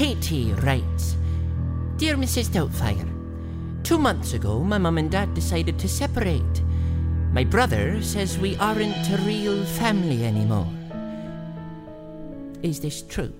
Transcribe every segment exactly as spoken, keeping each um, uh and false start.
Katie writes, Dear Missus Doubtfire, two months ago my mum and dad decided to separate. My brother says we aren't a real family anymore. Is this true?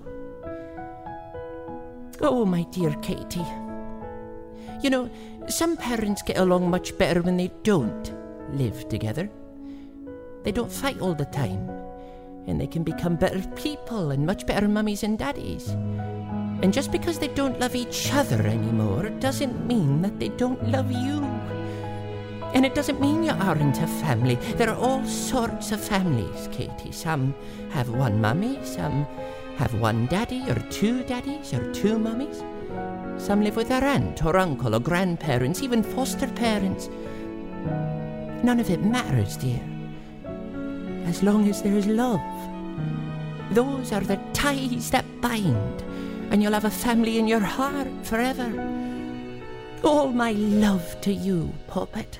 Oh, my dear Katie. You know, some parents get along much better when they don't live together. They don't fight all the time, and they can become better people and much better mummies and daddies. And just because they don't love each other anymore doesn't mean that they don't love you. And it doesn't mean you aren't a family. There are all sorts of families, Katie. Some have one mummy, some have one daddy or two daddies or two mummies. Some live with their aunt or uncle or grandparents, even foster parents. None of it matters, dear. As long as there is love. Those are the ties that bind, and you'll have a family in your heart forever. All my love to you, Puppet.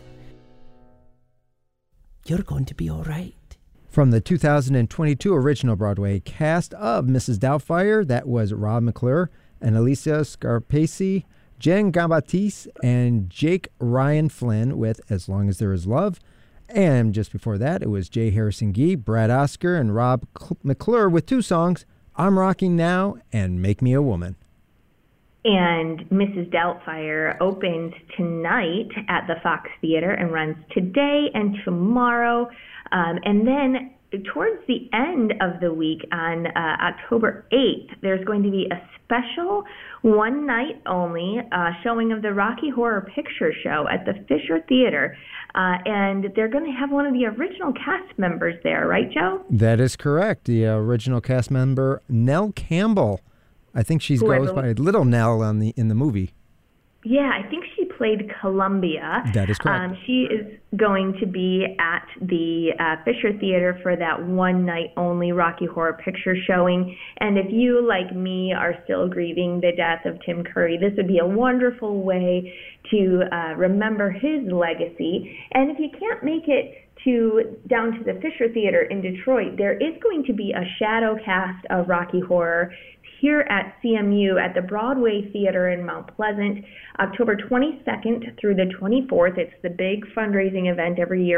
You're going to be all right. From the two thousand twenty-two original Broadway cast of Missus Doubtfire, that was Rob McClure and Alicia Scarpaci, Jen Gambatese, and Jake Ryan Flynn with As Long as There Is Love. And just before that, it was Jay Harrison Gee, Brad Oscar, and Rob McClure with two songs, I'm Rocking Now and Make Me a Woman. And Missus Doubtfire opens tonight at the Fox Theater and runs today and tomorrow. Um, and then towards the end of the week on uh, October eighth, there's going to be a special one night only uh, showing of the Rocky Horror Picture Show at the Fisher Theater. Uh, and they're going to have one of the original cast members there, right, Joe? That is correct. The uh, original cast member, Nell Campbell. I think she goes by Little Nell on the in the movie. Yeah, I think she played Columbia. That is correct. Um, she is going to be at the uh, Fisher Theater for that one night only Rocky Horror Picture showing. And if you, like me, are still grieving the death of Tim Curry, this would be a wonderful way to uh, remember his legacy. And if you can't make it to down to the Fisher Theater in Detroit, there is going to be a shadow cast of Rocky Horror here at C M U at the Broadway Theater in Mount Pleasant, October twenty-second through the twenty-fourth. It's the big fundraising event every year